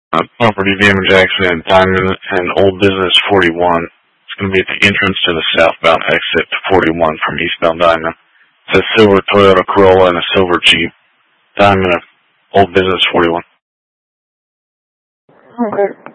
Property damage accident, Diamond and Old Business 41. It's going to be at the entrance to the southbound exit to 41 from eastbound Diamond. It's a silver Toyota Corolla and a silver Jeep. Diamond, Old Business 41. Okay.